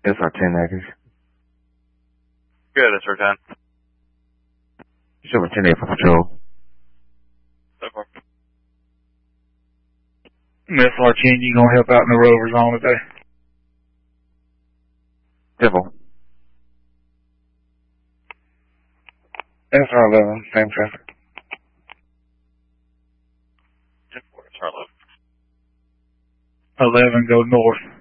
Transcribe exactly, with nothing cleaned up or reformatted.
S R ten negative. Good, S R ten. Silver ten eight for patrol. So far. S R ten, you gonna help out in the Rover zone today? Devil. S R eleven, same traffic. ten four, S R eleven. eleven, go north.